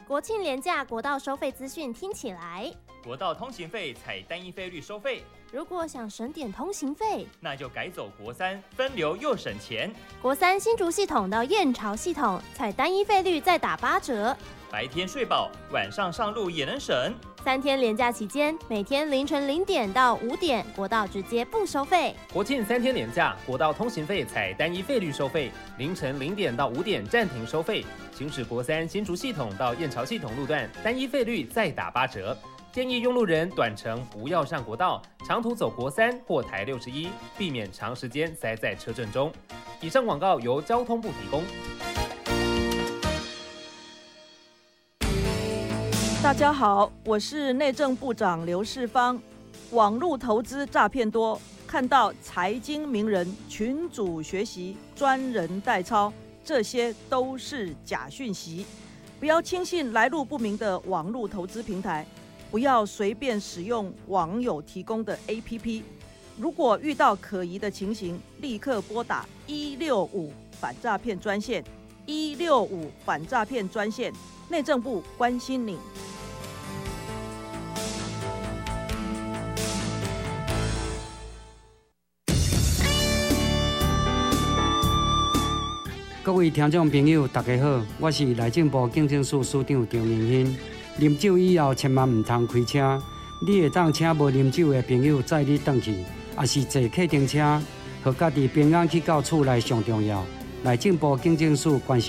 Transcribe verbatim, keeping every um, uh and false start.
国庆连假国道收费资讯听起来， 国道通行费采单一费率收费。 如果想省点通行费， 那就改走国三，分流又省钱。 国三新竹系统到燕巢系统，采单一费率再打八折。 白天睡饱，晚上上路也能省。 三天连假期间，每天凌晨零点到五点，国道直接不收费。 国庆三天连假，国道通行费采单一费率收费，凌晨零点到五点暂停收费。行驶国三新竹系统到燕巢系统路段，单一费率再打八折。建议用路人短程不要上国道，长途走国三或台六十一，避免长时间塞在车阵中。以上广告由交通部提供。 大家好，我是内政部长刘世芳。网络投资诈骗多，看到财经名人群组学习、专人代操，这些都是假讯息。不要轻信来路不明的网络投资平台。不要随便使用网友提供的 A P P。如果遇到可疑的情形，立刻拨打一六五反诈骗专线。一六五反诈骗专线，内政部关心你。 各位听众朋友，大家好，我是内政部警政署署长张明兴。啉酒以后，千万唔通开车。你会当请无啉酒的朋友载你返去，也是坐客停车，互家己平安去到厝内上重要。内政部警政署关心。